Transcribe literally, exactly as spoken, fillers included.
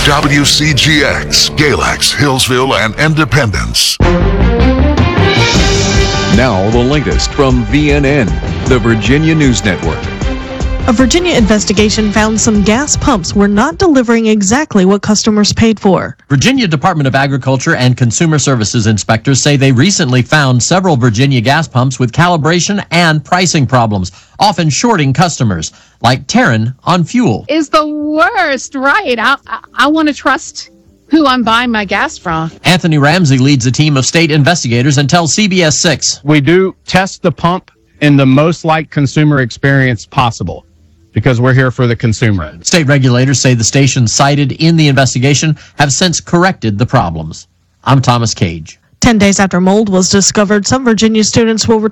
W C G X, Galax, Hillsville, and Independence. Now the latest from V N N, the Virginia News Network. A Virginia investigation found some gas pumps were not delivering exactly what customers paid for. Virginia Department of Agriculture and Consumer Services inspectors say they recently found several Virginia gas pumps with calibration and pricing problems, often shorting customers, like Taryn on fuel. Is the worst, right? I, I, I want to trust who I'm buying my gas from. Anthony Ramsey leads a team of state investigators and tells C B S six. We do test the pump in the most like consumer experience possible, because we're here for the consumer. State regulators say the stations cited in the investigation have since corrected the problems. I'm Thomas Cage. Ten days after mold was discovered, some Virginia students will